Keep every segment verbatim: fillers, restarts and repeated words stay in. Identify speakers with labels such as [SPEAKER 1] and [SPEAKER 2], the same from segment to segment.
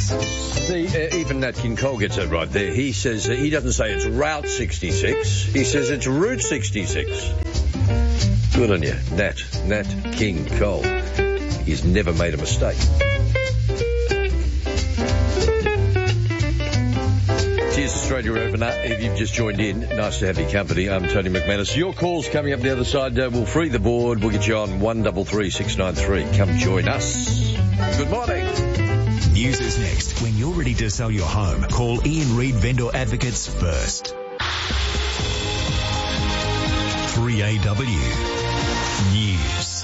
[SPEAKER 1] sixty-six.
[SPEAKER 2] The, uh, even Nat King Cole gets it right there. He says, uh, he doesn't say it's Route sixty-six. He says it's Route sixty-six. Good on you, Nat, Nat King Cole. He's never made a mistake. Cheers, Australia Opener. If you've just joined in, nice to have your company. I'm Tony McManus. Your calls coming up the other side. Uh, we'll free the board. We'll get you on one three three six nine three. Come join us. Good morning.
[SPEAKER 1] News is next. When you're ready to sell your home, call Ian Reid Vendor Advocates first. three A W News.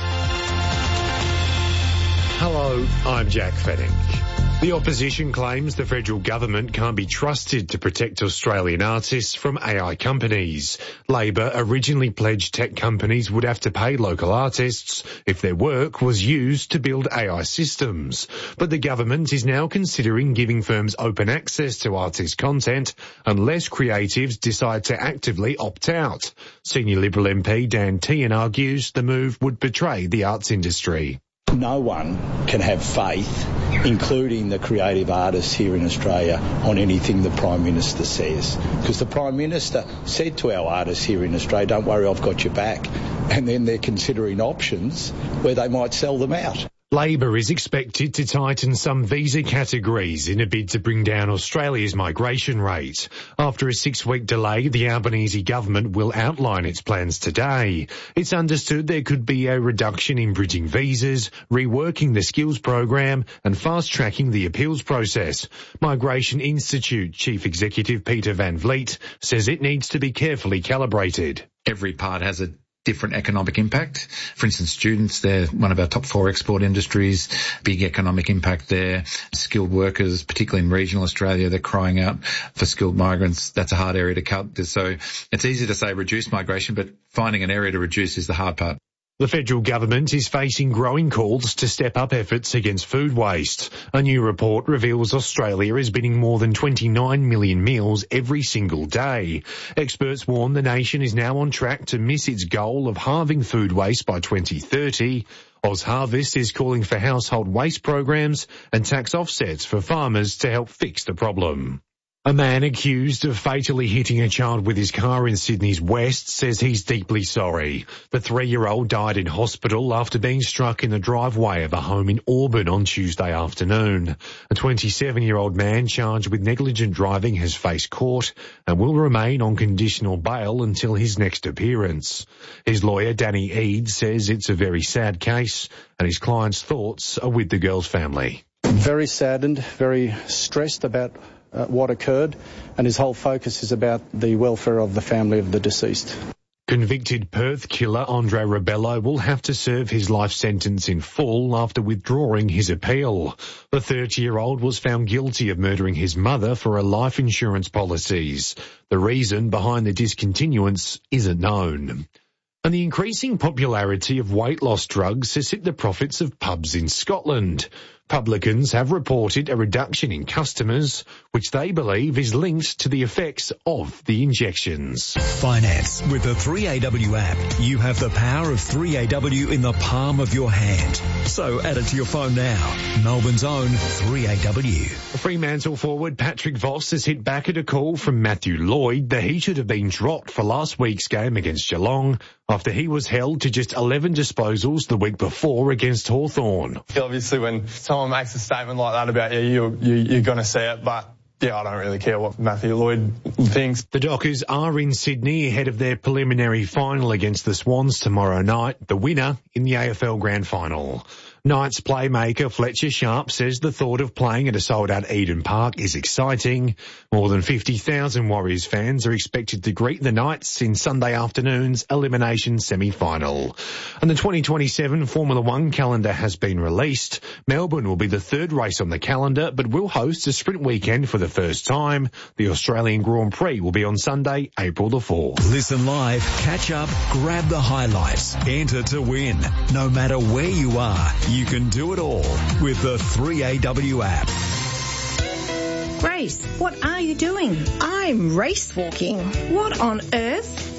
[SPEAKER 3] Hello, I'm Jack Fennick. The opposition claims the federal government can't be trusted to protect Australian artists from A I companies. Labor originally pledged tech companies would have to pay local artists if their work was used to build A I systems. But the government is now considering giving firms open access to artist content unless creatives decide to actively opt out. Senior Liberal M P Dan Tehan argues the move would betray the arts industry.
[SPEAKER 4] No one can have faith, including the creative artists here in Australia, on anything the Prime Minister says. Because the Prime Minister said to our artists here in Australia, don't worry, I've got your back. And then they're considering options where they might sell them out.
[SPEAKER 3] Labor is expected to tighten some visa categories in a bid to bring down Australia's migration rate. After a six-week delay, the Albanese government will outline its plans today. It's understood there could be a reduction in bridging visas, reworking the skills program and fast-tracking the appeals process. Migration Institute Chief Executive Peter Van Vliet says it needs to be carefully calibrated.
[SPEAKER 5] Every part has a different economic impact. For instance, students, they're one of our top four export industries, big economic impact there. Skilled workers, particularly in regional Australia, they're crying out for skilled migrants. That's a hard area to cut. So it's easy to say reduce migration, but finding an area to reduce is the hard part.
[SPEAKER 3] The federal government is facing growing calls to step up efforts against food waste. A new report reveals Australia is binning more than twenty-nine million meals every single day. Experts warn the nation is now on track to miss its goal of halving food waste by twenty thirty. OzHarvest is calling for household waste programs and tax offsets for farmers to help fix the problem. A man accused of fatally hitting a child with his car in Sydney's West says he's deeply sorry. The three-year-old died in hospital after being struck in the driveway of a home in Auburn on Tuesday afternoon. A twenty-seven-year-old man charged with negligent driving has faced court and will remain on conditional bail until his next appearance. His lawyer, Danny Eads, says it's a very sad case and his client's thoughts are with the girl's family.
[SPEAKER 6] Very saddened, very stressed about Uh, what occurred, and his whole focus is about the welfare of the family of the deceased.
[SPEAKER 3] Convicted Perth killer Andre Rebello will have to serve his life sentence in full after withdrawing his appeal. The thirty-year-old was found guilty of murdering his mother for her life insurance policies. The reason behind the discontinuance isn't known. And the increasing popularity of weight loss drugs has hit the profits of pubs in Scotland. Publicans have reported a reduction in customers, which they believe is linked to the effects of the injections.
[SPEAKER 1] Finance. With the three A W app, you have the power of three A W in the palm of your hand. So add it to your phone now. Melbourne's own three A W.
[SPEAKER 3] Fremantle forward Patrick Voss has hit back at a call from Matthew Lloyd that he should have been dropped for last week's game against Geelong after he was held to just eleven disposals the week before against Hawthorn.
[SPEAKER 7] Obviously, when someone makes a statement like that about you, you, you you're going to see it, but yeah, I don't really care what Matthew Lloyd thinks.
[SPEAKER 3] The Dockers are in Sydney ahead of their preliminary final against the Swans tomorrow night, the winner in the A F L Grand Final. Knights playmaker Fletcher Sharp says the thought of playing at a sold-out Eden Park is exciting. More than fifty thousand Warriors fans are expected to greet the Knights in Sunday afternoon's elimination semi-final. And the twenty twenty-seven Formula One calendar has been released. Melbourne will be the third race on the calendar, but will host a sprint weekend for the first time. The Australian Grand Prix will be on Sunday, April the fourth.
[SPEAKER 1] Listen live, catch up, grab the highlights, enter to win. No matter where you are, you can do it all with the three A W app.
[SPEAKER 8] Grace, what are you doing?
[SPEAKER 9] I'm race walking.
[SPEAKER 8] What on earth?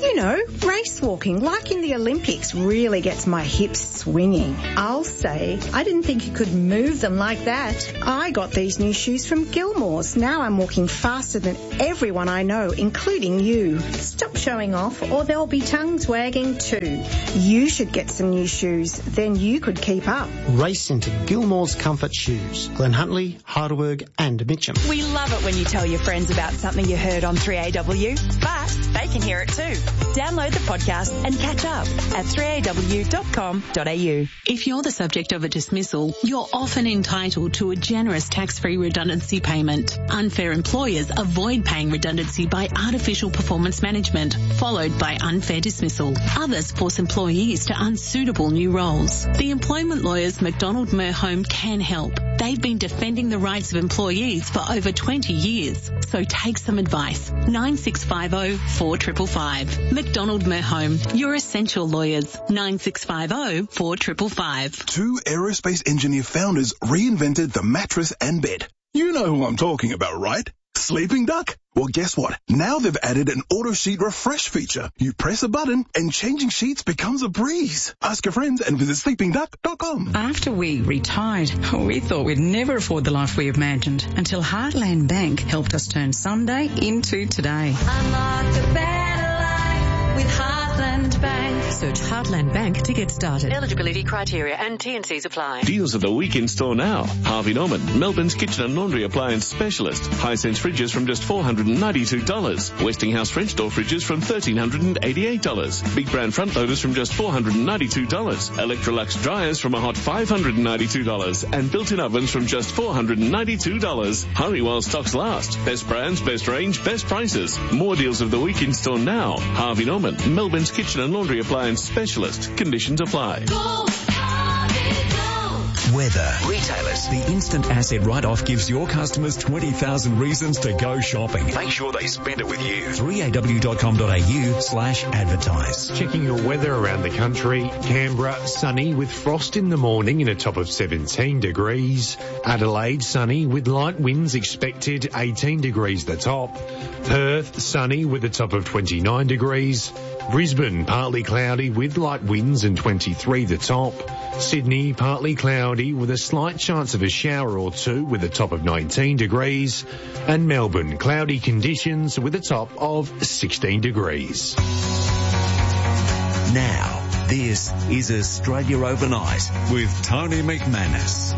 [SPEAKER 8] You know, race walking, like in the Olympics, really gets my hips swinging. I'll say, I didn't think you could move them like that. I got these new shoes from Gilmore's. Now I'm walking faster than everyone I know, including you. Stop showing off or there'll be tongues wagging too. You should get some new shoes, then you could keep up.
[SPEAKER 9] Race into Gilmore's Comfort Shoes, Glen Huntly, Heidelberg and Mitcham.
[SPEAKER 10] We love it when you tell your friends about something you heard on three A W, but they can hear it too. Download the podcast and catch up at three a w dot com dot a u.
[SPEAKER 11] If you're the subject of a dismissal, you're often entitled to a generous tax-free redundancy payment. Unfair employers avoid paying redundancy by artificial performance management, followed by unfair dismissal. Others force employees to unsuitable new roles. The employment lawyers McDonald Merhome can help. They've been defending the rights of employees for over twenty years. So take some advice. nine six five zero, four five five five. McDonald Merhome, your essential lawyers. nine six five zero, four five five five.
[SPEAKER 12] Two aerospace engineer founders reinvented the mattress and bed. You know who I'm talking about, right? Sleeping Duck? Well, guess what? Now they've added an auto sheet refresh feature. You press a button and changing sheets becomes a breeze. Ask your friends and visit sleeping duck dot com.
[SPEAKER 13] After we retired, we thought we'd never afford the life we imagined until Heartland Bank helped us turn Sunday into today.
[SPEAKER 14] Unlock the better life with Heartland Bank.
[SPEAKER 15] Search Heartland Bank to get started.
[SPEAKER 16] Eligibility criteria and T and Cs apply.
[SPEAKER 17] Deals of the week in store now. Harvey Norman, Melbourne's kitchen and laundry appliance specialist. Hisense fridges from just four hundred ninety-two dollars. Westinghouse French door fridges from one thousand three hundred eighty-eight dollars. Big brand front loaders from just four hundred ninety-two dollars. Electrolux dryers from a hot five hundred ninety-two dollars. And built-in ovens from just four hundred ninety-two dollars. Hurry while stocks last. Best brands, best range, best prices. More deals of the week in store now. Harvey Norman, Melbourne's kitchen and laundry appliance specialist. Conditions apply.
[SPEAKER 1] Go, go. Weather. Retailers. The instant asset write-off gives your customers twenty thousand reasons to go shopping. Make sure they spend it with you. three a w dot com dot a u slash advertise.
[SPEAKER 3] Checking your weather around the country. Canberra, sunny with frost in the morning in a top of seventeen degrees. Adelaide, sunny with light winds expected, eighteen degrees the top. Perth, sunny with a top of twenty-nine degrees. Brisbane, partly cloudy with light winds and twenty-three the top. Sydney, partly cloudy with a slight chance of a shower or two with a top of nineteen degrees. And Melbourne, cloudy conditions with a top of sixteen degrees.
[SPEAKER 1] Now, this is Australia Overnight with Tony McManus.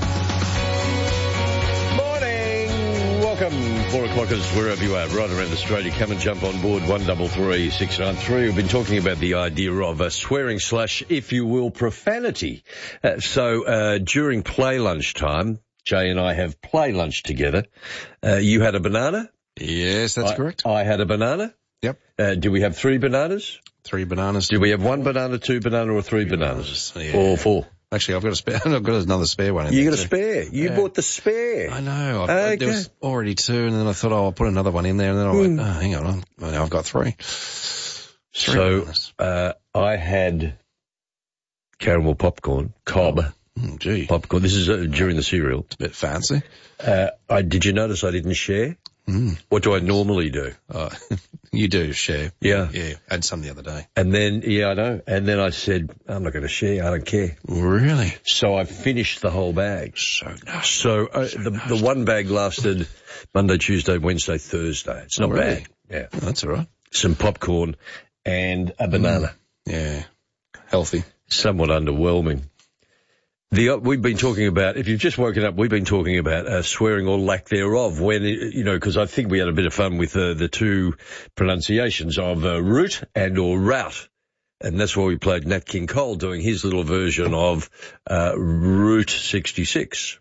[SPEAKER 2] Welcome, four o'clockers, wherever you are, right around Australia. Come and jump on board one double three six nine three. We've been talking about the idea of uh, swearing slash, if you will, profanity. Uh, so uh, during play lunch time, Jay and I have play lunch together. Uh, you had a banana?
[SPEAKER 18] Yes, that's
[SPEAKER 2] I,
[SPEAKER 18] correct.
[SPEAKER 2] I had a banana?
[SPEAKER 18] Yep.
[SPEAKER 2] Uh, do we have three bananas?
[SPEAKER 18] Three bananas.
[SPEAKER 2] Do we have one banana, two banana, or three, three bananas? bananas. Yeah. Or four?
[SPEAKER 18] Actually, I've got a spare. I've got another spare one. In
[SPEAKER 2] you
[SPEAKER 18] there
[SPEAKER 2] got a
[SPEAKER 18] too.
[SPEAKER 2] spare? You yeah. bought the spare?
[SPEAKER 18] I know. I,
[SPEAKER 2] okay.
[SPEAKER 18] There was already two, and then I thought, oh, I'll put another one in there, and then I went, oh, hang on, I've got three. three
[SPEAKER 2] so uh, I had caramel popcorn, cob
[SPEAKER 18] mm, gee.
[SPEAKER 2] popcorn. This is uh, during the cereal.
[SPEAKER 18] It's a bit fancy.
[SPEAKER 2] Uh, I did you notice I didn't share?
[SPEAKER 18] Mm.
[SPEAKER 2] What do I normally do?
[SPEAKER 18] Uh, you do share.
[SPEAKER 2] Yeah.
[SPEAKER 18] Yeah. I had some the other day.
[SPEAKER 2] And then, yeah, I know. And then I said, I'm not going to share. I don't care.
[SPEAKER 18] Really?
[SPEAKER 2] So I finished the whole bag.
[SPEAKER 18] So nice.
[SPEAKER 2] So, uh, so the, nasty. the one bag lasted Monday, Tuesday, Wednesday, Thursday. It's not
[SPEAKER 18] oh, really?
[SPEAKER 2] bad. Yeah.
[SPEAKER 18] Oh, that's all right.
[SPEAKER 2] Some popcorn and a banana.
[SPEAKER 18] Mm. Yeah. Healthy.
[SPEAKER 2] Somewhat underwhelming. The, uh, we've been talking about, if you've just woken up, we've been talking about uh, swearing or lack thereof when, you know, because I think we had a bit of fun with uh, the two pronunciations of uh, root and or route. And that's why we played Nat King Cole doing his little version of uh, Route sixty-six.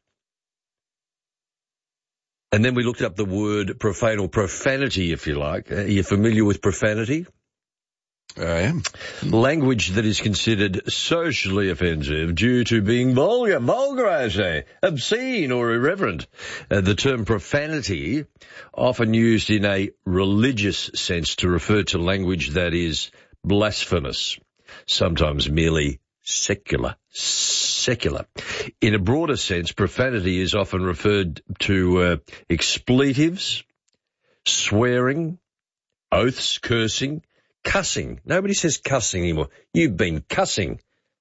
[SPEAKER 2] And then we looked up the word profane or profanity, if you like. Are you familiar with profanity?
[SPEAKER 18] I am.
[SPEAKER 2] Language that is considered socially offensive due to being vulgar, vulgar, I say, obscene or irreverent. Uh, the term profanity, often used in a religious sense to refer to language that is blasphemous, sometimes merely secular. Secular. In a broader sense, profanity is often referred to uh, expletives, swearing, oaths, cursing, Cussing. Nobody says cussing anymore. You've been cussing.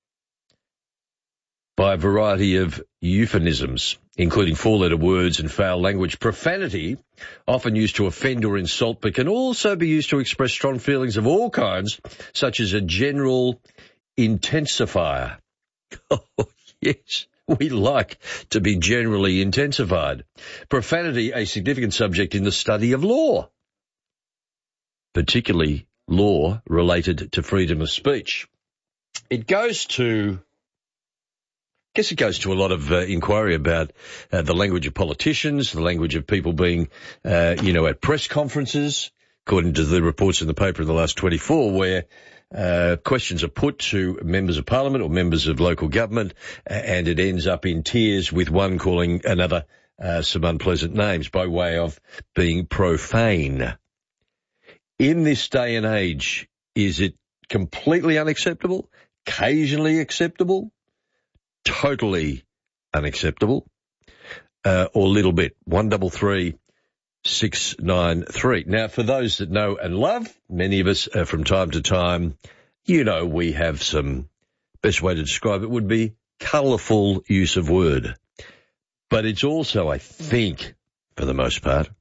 [SPEAKER 2] By a variety of euphemisms, including four-letter words and foul language. Profanity, often used to offend or insult, but can also be used to express strong feelings of all kinds, such as a general intensifier. Oh, yes, we like to be generally intensified. Profanity, a significant subject in the study of law, particularly law related to freedom of speech. It goes to... I guess it goes to a lot of uh, inquiry about uh, the language of politicians, the language of people being, uh, you know, at press conferences, according to the reports in the paper in the last twenty-four, where uh, questions are put to members of parliament or members of local government, and it ends up in tears with one calling another uh, some unpleasant names by way of being profane. In this day and age, is it completely unacceptable? Occasionally acceptable? Totally unacceptable, uh, or little bit. One double three six nine three. Now, for those that know and love, many of us uh, from time to time, you know, we have some, best way to describe it would be colourful use of word. But it's also, I think, for the most part,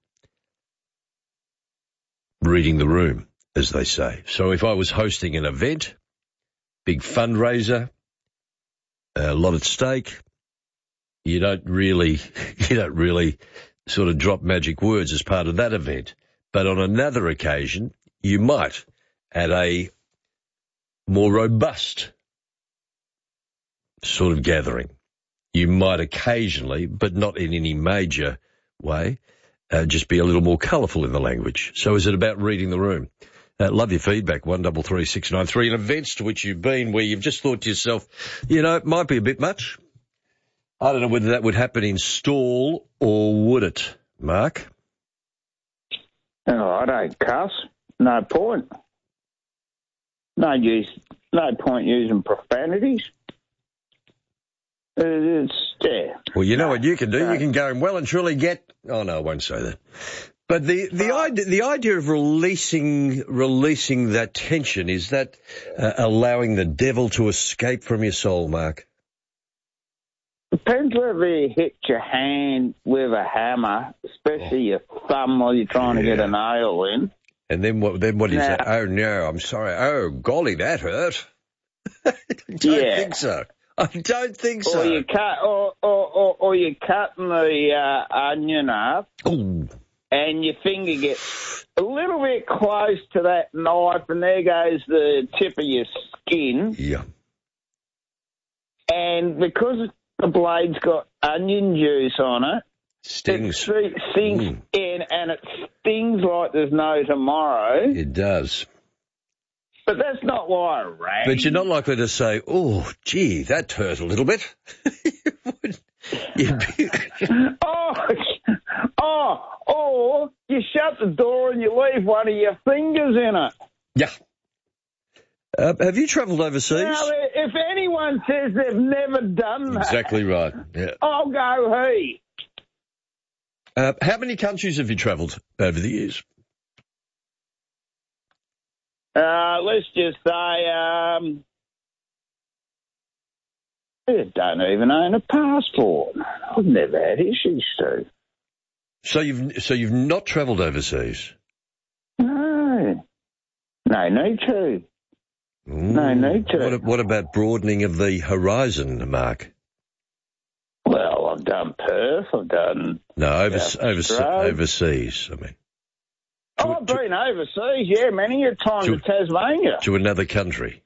[SPEAKER 2] reading the room, as they say. So if I was hosting an event, big fundraiser, a lot at stake, you don't really, you don't really sort of drop magic words as part of that event. But on another occasion, you might, at a more robust sort of gathering, you might occasionally, but not in any major way, uh, just be a little more colourful in the language. So is it about reading the room? Uh, love your feedback, one double three six nine three, and events to which you've been where you've just thought to yourself, you know, it might be a bit much. I don't know whether that would happen in Stawell or would it, Mark?
[SPEAKER 19] Oh, I don't cuss. No point. No use. No point using profanities. It's, yeah.
[SPEAKER 2] Well, you know what you can do? You can go and well and truly get... Oh, no, I won't say that. But the the idea the idea of releasing releasing that tension, is that uh, allowing the devil to escape from your soul, Mark?
[SPEAKER 19] Depends whether you hit your hand with a hammer, especially your thumb while you're trying yeah. to get a nail in.
[SPEAKER 2] And then what? Then what do you say? Oh no, I'm sorry. Oh golly, that hurt. I don't
[SPEAKER 19] yeah.
[SPEAKER 2] think so. I don't think so.
[SPEAKER 19] Or you cut, or or or, or you're cutting the uh, onion up.
[SPEAKER 2] Ooh.
[SPEAKER 19] And your finger gets a little bit close to that knife, and there goes the tip of your skin.
[SPEAKER 2] Yeah.
[SPEAKER 19] And because the blade's got onion juice on it,
[SPEAKER 2] stings.
[SPEAKER 19] It sinks mm. in, and it stings like there's no tomorrow.
[SPEAKER 2] It does.
[SPEAKER 19] But that's not why I rang.
[SPEAKER 2] But you're not likely to say, oh, gee, that hurt a little bit. You would. Be...
[SPEAKER 19] oh, oh, or you shut the door and you leave one of your fingers in it.
[SPEAKER 2] Yeah. Uh, have you travelled overseas?
[SPEAKER 19] Now, if anyone says they've never done that...
[SPEAKER 2] Exactly right, yeah.
[SPEAKER 19] I'll go he.
[SPEAKER 2] Uh, how many countries have you travelled over the years?
[SPEAKER 19] Uh, let's just say, um, I don't even own a passport. I've never had issues to.
[SPEAKER 2] So you've so you've not travelled overseas?
[SPEAKER 19] No, no need to.
[SPEAKER 2] Ooh.
[SPEAKER 19] No need to.
[SPEAKER 2] What, what about broadening of the horizon, Mark?
[SPEAKER 19] Well, I've done Perth. I've done
[SPEAKER 2] no over, overseas. Overseas, I mean.
[SPEAKER 19] Oh, I've been overseas, yeah, many a time to, to Tasmania.
[SPEAKER 2] To another country?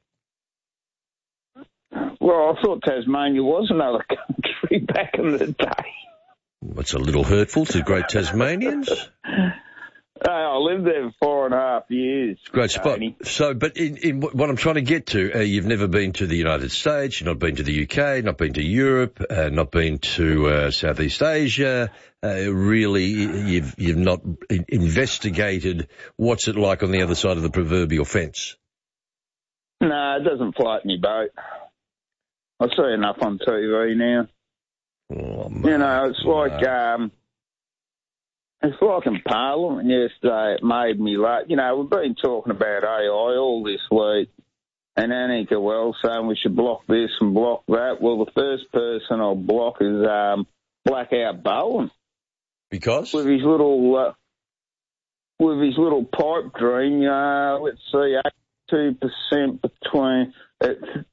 [SPEAKER 19] Well, I thought Tasmania was another country back in the day.
[SPEAKER 2] That's a little hurtful to great Tasmanians.
[SPEAKER 19] Hey, I lived there for four and a half years.
[SPEAKER 2] Great spot. So, but in, in what I'm trying to get to, uh, you've never been to the United States, you've not been to the U K, not been to Europe, uh, not been to uh, Southeast Asia. Uh, really, you've you've not investigated what's it like on the other side of the proverbial fence.
[SPEAKER 19] No, it doesn't float my boat. I see enough on T V now.
[SPEAKER 2] Oh,
[SPEAKER 19] you know, it's like um, it's like in Parliament yesterday, it made me laugh. You know, we've been talking about A I all this week, and Annika Wells saying we should block this and block that. Well, the first person I'll block is um, Blackout Bowen.
[SPEAKER 2] Because?
[SPEAKER 19] With his little, uh, with his little pipe dream, uh, let's see, eighty-two percent between, uh,